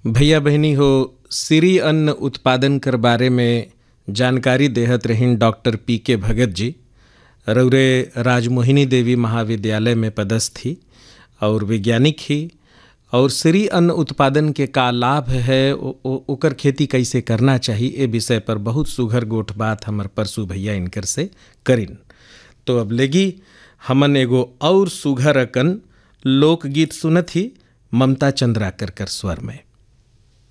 भैया बहनी हो, सिरी अन्न उत्पादन कर बारे में जानकारी देहत रहीन डॉक्टर पी.के. भगत जी। रउरे राजमोहिनी देवी महाविद्यालय में पदस्थ थी और वैज्ञानिक ही। और सिरी अन्न उत्पादन के का लाभ है, ओकर खेती कैसे करना चाहिए, ए विषय पर बहुत सुघर गोठ बात हमर परसू भैया इनकर से करिन। तो अब लेगी हमन एगो और सुघर अकन लोकगीत सुनत ही ममता चंद्राकर कर स्वर में।